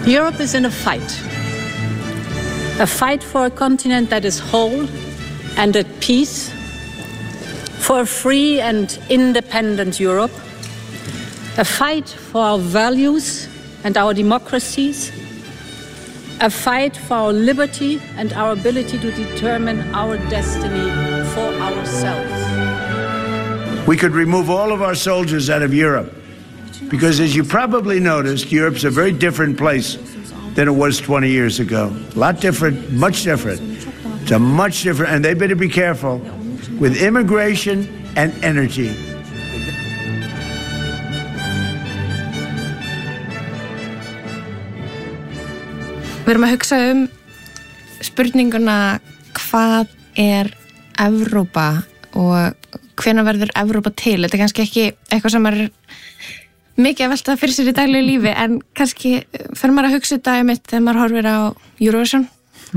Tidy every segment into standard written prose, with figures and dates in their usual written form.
Europe is in a fight for a continent that is whole and at peace, for a free and independent Europe, a fight for our values and our democracies, a fight for our liberty and our ability to determine our destiny for ourselves. We could remove all of our soldiers out of Europe because, as you probably noticed, Europe's a very different place than it was 20 years ago. A lot different, much different. It's a much different, and they better be careful with immigration and energy. Við erum að hugsa spurninguna hvað Evrópa og hvenær verður Evrópa til? Þetta kannski ekki eitthvað sem mikið að velta fyrir sér í daglegu lífi, en kannski fyrir maður að hugsa þetta einmitt þegar maður horfir á Eurovision.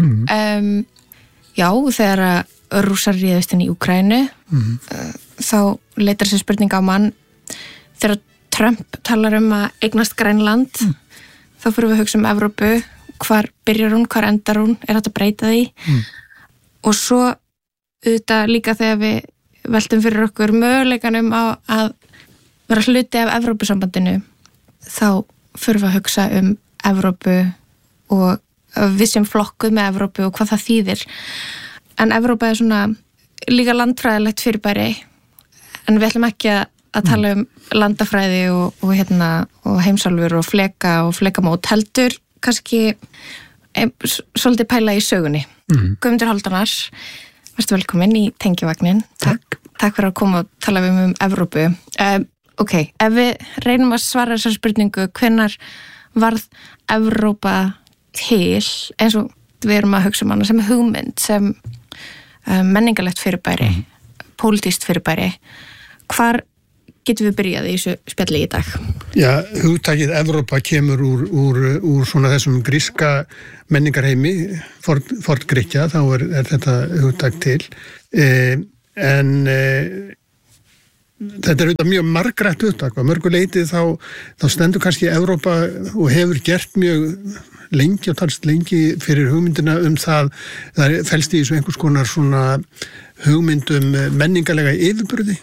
Já, þegar Rússar réðust inn í Úkraínu, þá leitar sér spurning á mann. Þegar Trump talar að eignast Grænland, þá fyrir við að hugsa Evrópu. Hvar byrjar hún, hvar endar hún, hægt að breyta því? Og svo auðvitað líka þegar við veltum fyrir okkur möguleikanum á að vera hluti af Evrópusambandinu, þá fyrir við að hugsa Evrópu og við sem flokkuð með Evrópu og hvað það þýðir. En Evrópa svona líka landfræðilegt fyrirbæri, en við ætlum ekki að tala landafræði og heimsálfur og flekamót, heldur kannski svolítið pæla í sögunni. Guðmundur Hálfdannar, verður velkomin í Tengjavagnin. Takk fyrir að koma og tala við Evrópu. Ok, ef við reynum að svara þessar spurningu, hvenær varð Evrópa til, eins og við erum að hugsa hana sem hugmynd, sem menningarlegt fyrirbæri, pólitískt fyrirbæri, hvar getum við byrjað í þessu spjalli í dag? Já, hugtakið Evrópa kemur úr svona þessum gríska menningarheimi, forngrikkja, þá þetta hugtak til. En þetta auðvitað mjög margrætt hugtak, og mörgu leyti þá stendur kannski Evrópa og hefur gert mjög lengi og talst lengi fyrir hugmyndina það felst í þessu einhvers konar svona hugmyndum menningarlega yfirburði.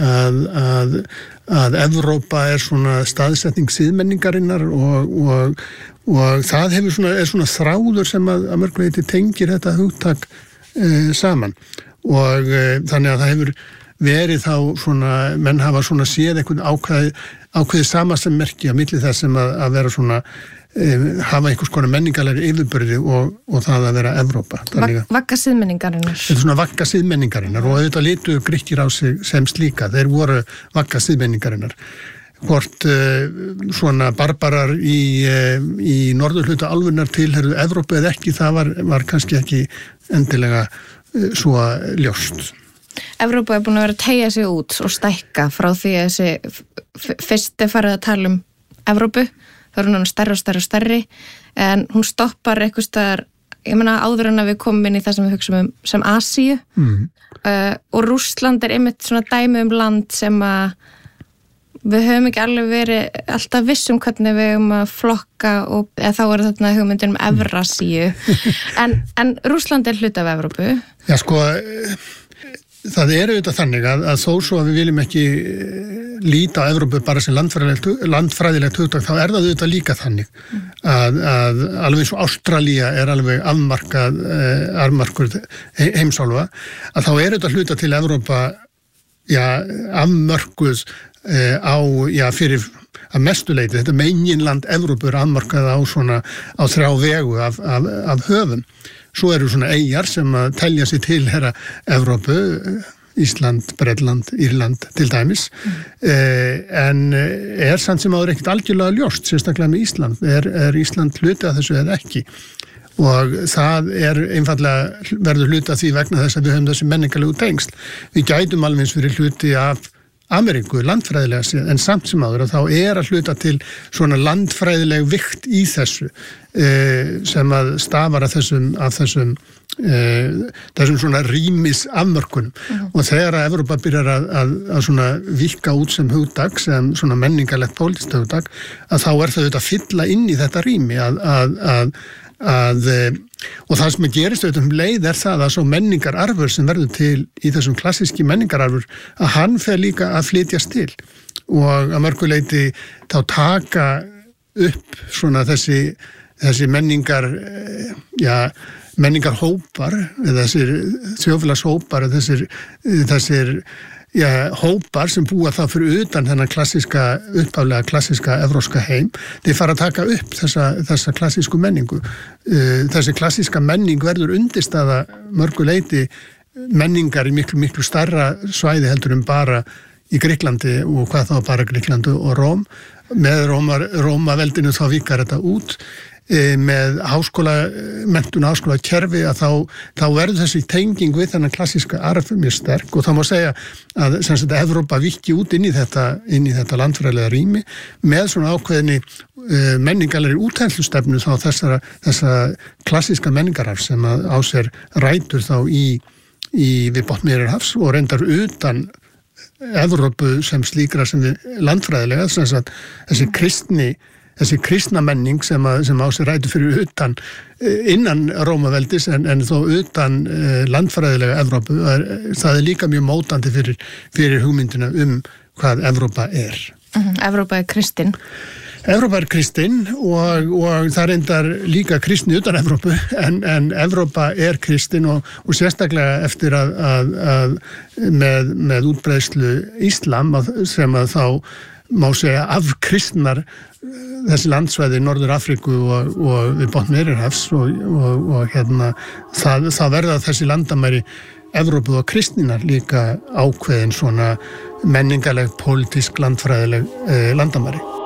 Að Evrópa svona staðsetning siðmenningarinnar og það hefur svona þráður sem að mörgu leyti tengir þetta hugtak saman, og þannig að það hefur verið þá svona, menn hafa svona séð einhvern ákveðið sama sem merki á milli þess sem að vera svona hafa einhvers konar menningarlegri yfirburði og það að vera Evrópa. Vagga siðmenningarinnar. Þetta svona vagga siðmenningarinnar, og auðvitað litu Grikkir á sig sem slíka. Þeir voru vagga siðmenningarinnar. Hvort svona barbarar í norðurhluta álfunnar tilherðu Evrópu eða ekki, það var kannski ekki endilega svo ljóst. Evrópa búin að vera að teygja sig út og stækka frá því að þessi fyrst farið að tala Evrópu. Það er hún stærri og stærri og stærri, en hún stoppar eitthvað staðar, ég meina áður en að við komum inn í það sem við hugsum sem Asíu, og Rússland einmitt svona dæmi land sem að við höfum ekki alveg verið alltaf vissum hvernig við höfum að flokka, og þá er þetta hugmyndin Evrasíu, en Rússland hluti af Evrópu. Já, sko, það auðvitað þannig að þó svo að við viljum ekki líta á Evrópu bara sem landfræðilegt hugtak, þá það auðvitað líka þannig að alveg eins og Ástralía alveg afmarkuð heimsálfa, að þá auðvitað hluta til Evrópa afmörkuð fyrir að mestu leyti. Þetta meginland Evrópu afmarkað á 3 vegu af höfum. Svo eru svona eyjar sem að telja sig til Evrópu, Ísland, Bretland, Írland til dæmis, en samt sem áður ekkert algjörlega ljóst, sérstaklega með Ísland. Ísland hluti af þessu eða ekki? Og það einfaldlega verður hluti af því vegna þess að við höfum þessi menningarlegu tengsl. Við gætum alveg eins fyrir hluti af Ameríku, landfræðilega séð, en samt sem áður að þá að hluta til svona landfræðileg vikt í þessu sem að stafar af þessum þessum svona rýmis afmörkunum og þegar að Evrópa byrjar að svona virka út sem hugtak, sem svona menningarlegt pólitískt hugtak, að þá þau auðvitað að fylla inn í þetta rými og það sem gerist auðvitað leið það að svo menningararfur sem verður til í þessum klassíski menningararfur, að hann fer líka að flytjast til og að mörgu leyti þá taka upp svona þessi menningarhópar eða þessir þjóðfélagshópar eða þessir hópar sem búa það fyrir utan þennan upphaflega klassíska evrópska heim, þeir fara að taka upp þessa klassísku menningu. Þessi klassíska menning verður undirstaða mörgu leyti menningar í miklu, miklu stærra svæði heldur bara í Grikklandi og hvað þá bara Grikklandi og Róm. Með Rómaveldinu þá vikar þetta út. Með háskólakerfi að þá verður þessi tenging við þennan klassíska arf mjög sterk og þá má segja að Evrópa vikki út inn í þetta landfræðilega rými með svona ákveðinni menningarlegri útþenslustefnu þá þessa klassíska menningararf sem á sér rætur þá við botn Miðjarðarhafs og reyndar utan Evrópu sem slíkra sem við landfræðilega þessi kristna menning sem á sér rætur fyrir utan innan Rómaveldis en þó utan landfræðilega Evrópu, það líka mjög mótandi fyrir hugmyndina hvað Evrópa er. Evrópa er kristin. Evrópa er kristin og það reyndar líka kristni utan Evrópu en Evrópa er kristin og sérstaklega eftir að með útbreiðslu Íslam sem að þá má segja afkristnar þessi landsvæði í Norður Afríku og við botn Miðjarðarhafs og það verða þessi landamæri Evrópu og kristninar líka ákveðin svona menningarleg, pólitísk, landfræðileg landamæri.